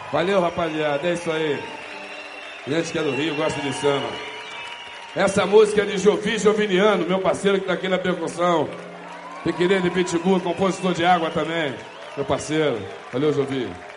Valeu, rapaziada, é isso aí. Gente que é do Rio, gosta de samba. Essa música é de Jovi Joviniano, meu parceiro que tá aqui na percussão. Piquerê de Pitbull, compositor de água também, meu parceiro. Valeu, Jovi.